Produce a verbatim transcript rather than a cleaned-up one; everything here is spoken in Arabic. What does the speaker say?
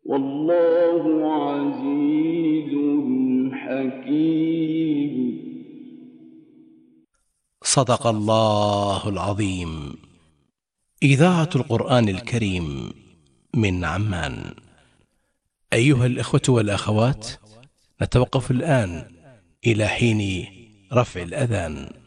والله عزيز حكيم. صدق الله العظيم. إذاعة القرآن الكريم من عمان. أيها الإخوة والأخوات، نتوقف الآن إلى حين رفع الأذان.